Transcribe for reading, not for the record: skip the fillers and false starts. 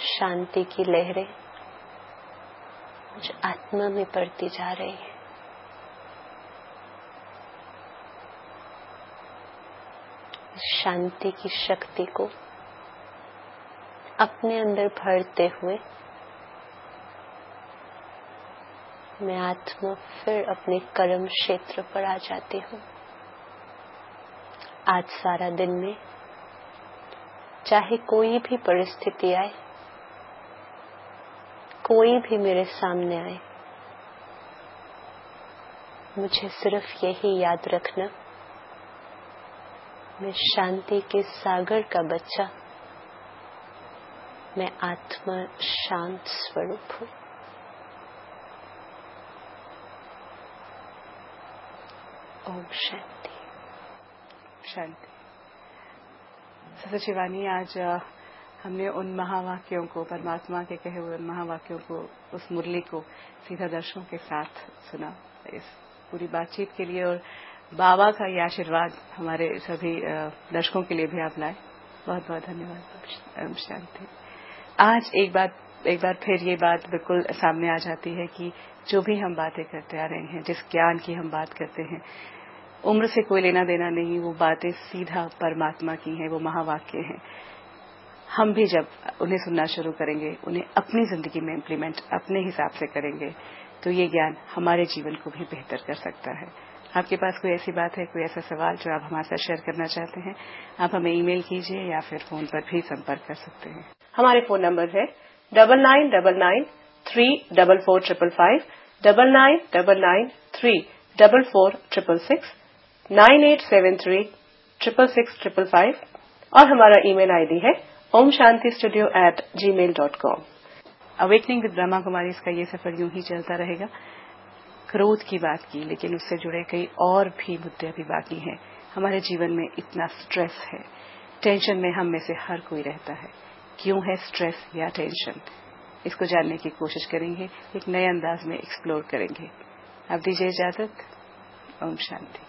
शांति की लहरें मुझ आत्मा में पड़ती जा रही है। शांति की शक्ति को अपने अंदर भरते हुए मैं आत्मा फिर अपने कर्म क्षेत्र पर आ जाती हूँ। आज सारा दिन में चाहे कोई भी परिस्थिति आए, कोई भी मेरे सामने आए, मुझे सिर्फ यही याद रखना, मैं शांति के सागर का बच्चा, मैं आत्मा शांत स्वरूप हूँ। ओम शांति। शांति। सिस्टर शिवानी, आज हमने उन महावाक्यों को, परमात्मा के कहे हुए उन महावाक्यों को, उस मुरली को सीधा दर्शकों के साथ सुना। इस पूरी बातचीत के लिए और बाबा का ये आशीर्वाद हमारे सभी दर्शकों के लिए भी आप लाए, बहुत बहुत धन्यवाद। ओम शांति। आज एक बार फिर ये बात बिल्कुल सामने आ जाती है कि जो भी हम बातें करते आ रहे हैं, जिस ज्ञान की हम बात करते हैं, उम्र से कोई लेना देना नहीं, वो बातें सीधा परमात्मा की हैं, वो महावाक्य हैं। हम भी जब उन्हें सुनना शुरू करेंगे, उन्हें अपनी जिंदगी में इम्प्लीमेंट अपने हिसाब से करेंगे, तो ये ज्ञान हमारे जीवन को भी बेहतर कर सकता है। आपके पास कोई ऐसी बात है, कोई ऐसा सवाल जो आप हमारे साथ शेयर करना चाहते हैं, आप हमें ईमेल कीजिए या फिर फोन पर भी संपर्क कर सकते हैं। हमारे फोन नंबर है 9999344555, 9999344666, 9873666555 और हमारा ईमेल आईडी है omshantistudio@gmail.com। Awakening with Brahma Kumari, इसका ये सफर यूं ही चलता रहेगा। क्रोध की बात की, लेकिन उससे जुड़े कई और भी मुद्दे अभी बाकी हैं। हमारे जीवन में इतना स्ट्रेस है, टेंशन में हम में से हर कोई रहता है। क्यों है स्ट्रेस या टेंशन? इसको जानने की कोशिश करेंगे, एक नए अंदाज में एक्सप्लोर करेंगे। आप दीजिए इजाजत। ओम शांति।